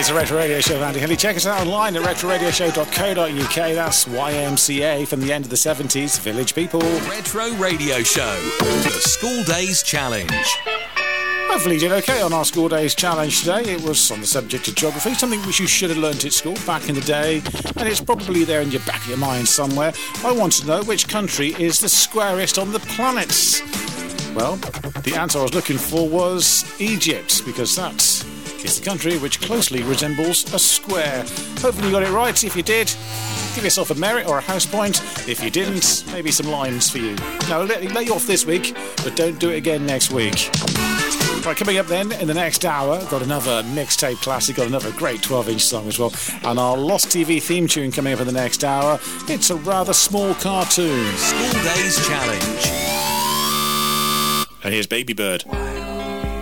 It's a Retro Radio Show, Andy Hilly. Check us out online at retroradioshow.co.uk. That's YMCA from the end of the 70s, Village People. Retro Radio Show, the School Days Challenge. Hopefully you did okay on our School Days Challenge today. It was on the subject of geography, something which you should have learnt at school back in the day, and it's probably there in your back of your mind somewhere. I want to know which country is the squarest on the planet. Well, the answer I was looking for was Egypt, because that is the country which closely resembles a square. Hopefully you got it right. If you did, give yourself a merit or a house point. If you didn't, maybe some lines for you. No, let you off this week, but don't do it again next week. Right, coming up then in the next hour, got another mixtape classic, got another great 12-inch song as well, and our Lost TV theme tune coming up in the next hour. It's a rather small cartoon. School Days Challenge. And here's Baby Bird.